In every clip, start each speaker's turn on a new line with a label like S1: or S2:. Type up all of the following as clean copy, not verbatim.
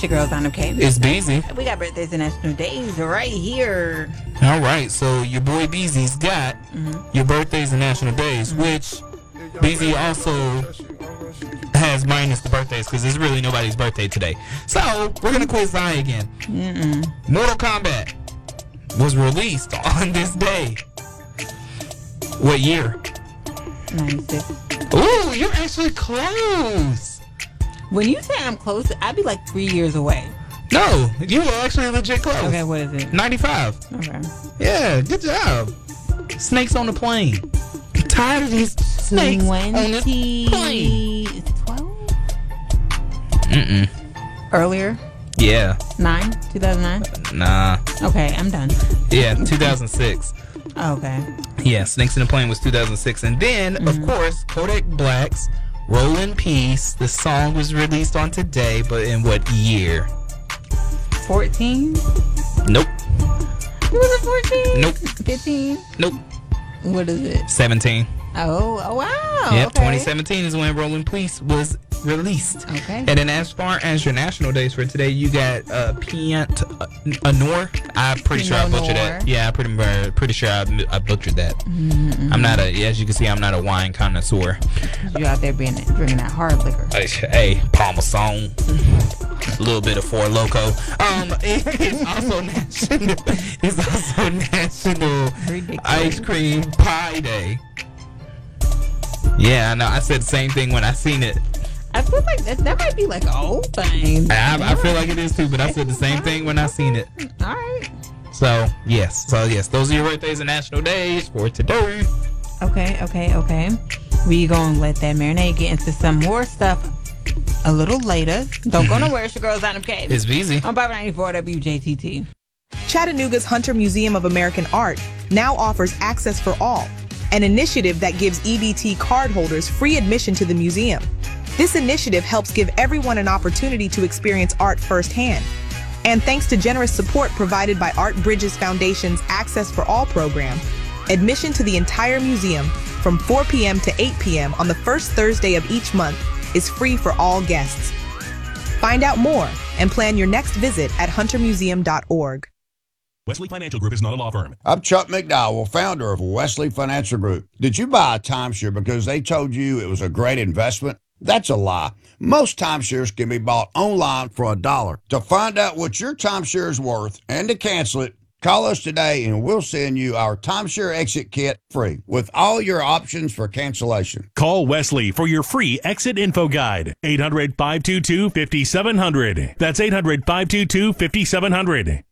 S1: Your girls on okay.
S2: It's Beezy.
S1: We got birthdays and national days right here.
S2: All right, so your boy Beezy's got your birthdays and national days, which Beezy also has minus the birthdays because there's really nobody's birthday today. So we're gonna quiz Zai again. Mortal Kombat was released on this day. What year?
S1: 96.
S2: Ooh, you're actually close.
S1: When you say I'm close, I'd be like 3 years away.
S2: No, you were actually legit close.
S1: Okay, what is it?
S2: 95.
S1: Okay.
S2: Yeah, good job. Snakes on the plane. I'm tired of these snakes on this plane.
S1: 12? Earlier?
S2: Yeah.
S1: 2009?
S2: Nah.
S1: Okay, I'm done.
S2: Yeah, 2006.
S1: Okay.
S2: Yeah, Snakes in the Plane was 2006. And then, of course, Kodak Black's Roll in Peace. The song was released on today, but in what year?
S1: 14?
S2: Nope.
S1: Was it 14?
S2: Nope.
S1: 15?
S2: Nope.
S1: What is it?
S2: 17.
S1: Oh wow.
S2: Yep,
S1: Okay.
S2: 2017 is when Roll in Peace was released.
S1: Okay.
S2: And then as far as your national days for today, you got Piant Noir. I'm pretty sure I butchered that. Yeah, I'm pretty sure I butchered that. I'm not as you can see, I'm not a wine connoisseur.
S1: You out there drinking that hard liquor.
S2: Hey, Parmesan, a little bit of Four Loko. It's also National Ice Cream Pie Day. Yeah, I know. I said the same thing when I seen it.
S1: I feel like that might be like an old thing.
S2: I feel like it is too, but I said the same thing when I seen it.
S1: All right.
S2: So yes, those are your birthdays and national days for today.
S1: Okay. We gonna let that marinade, get into some more stuff a little later. Don't go nowhere. It's your girls out of cave.
S2: It's easy.
S1: I'm 594 WJTT.
S3: Chattanooga's Hunter Museum of American Art now offers Access for All, an initiative that gives EBT cardholders free admission to the museum. This initiative helps give everyone an opportunity to experience art firsthand. And thanks to generous support provided by Art Bridges Foundation's Access for All program, admission to the entire museum from 4 p.m. to 8 p.m. on the first Thursday of each month is free for all guests. Find out more and plan your next visit at huntermuseum.org.
S4: Wesley Financial Group is not a law firm.
S5: I'm Chuck McDowell, founder of Wesley Financial Group. Did you buy a timeshare because they told you it was a great investment? That's a lie. Most timeshares can be bought online for $1. To find out what your timeshare is worth and to cancel it, call us today and we'll send you our timeshare exit kit free with all your options for cancellation.
S4: Call Wesley for your free exit info guide. 800-522-5700. That's 800-522-5700.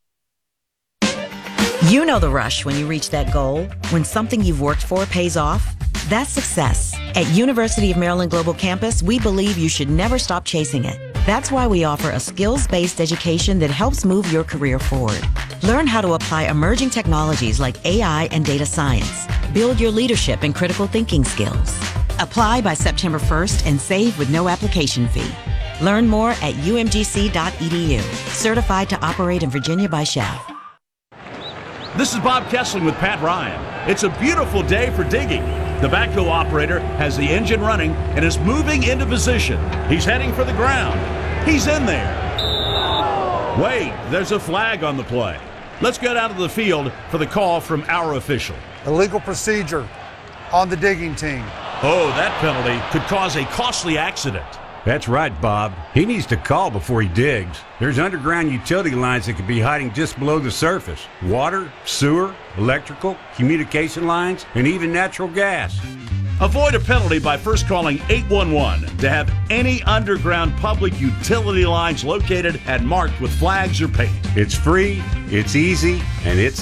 S6: You know the rush when you reach that goal, when something you've worked for pays off. That's success. At University of Maryland Global Campus, we believe you should never stop chasing it. That's why we offer a skills-based education that helps move your career forward. Learn how to apply emerging technologies like AI and data science. Build your leadership and critical thinking skills. Apply by September 1st and save with no application fee. Learn more at umgc.edu. Certified to operate in Virginia by Shell.
S7: This is Bob Kessling with Pat Ryan. It's a beautiful day for digging. The backhoe operator has the engine running and is moving into position. He's heading for the ground. He's in there. Wait, there's a flag on the play. Let's get out of the field for the call from our official.
S8: Illegal procedure on the digging team.
S7: Oh, that penalty could cause a costly accident.
S9: That's right, Bob. He needs to call before he digs. There's underground utility lines that could be hiding just below the surface. Water, sewer, electrical, communication lines, and even natural gas.
S7: Avoid a penalty by first calling 811 to have any underground public utility lines located and marked with flags or paint.
S9: It's free, it's easy, and it's